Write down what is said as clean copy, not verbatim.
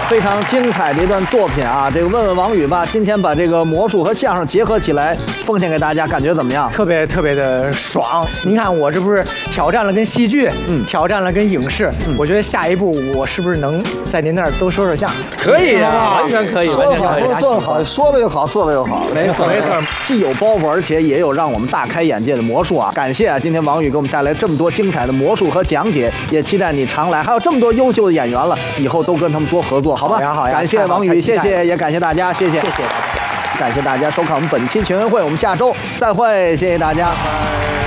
非常精彩的一段作品啊！这个问问王宇吧，今天把这个魔术和相声结合起来，奉献给大家，感觉怎么样？ 特别的爽！您看我这不是挑战了跟戏剧，挑战了跟影视，我觉得下一步我是不是能在您那儿多说相声？ 可以啊，完全可以， 说得好，做得好，说的又好，做的又好。 没错，既有包袱，而且也有让我们大开眼界的魔术啊！感谢啊，今天王宇给我们带来这么多精彩的魔术和讲解，也期待你常来。还有这么多优秀的演员了，以后都跟他们多合作，好吧？ 好呀， 感谢王宇，谢谢，也感谢大家，谢谢， 谢谢大家， 感谢大家收看我们本期全运会，我们下周再会，谢谢大家。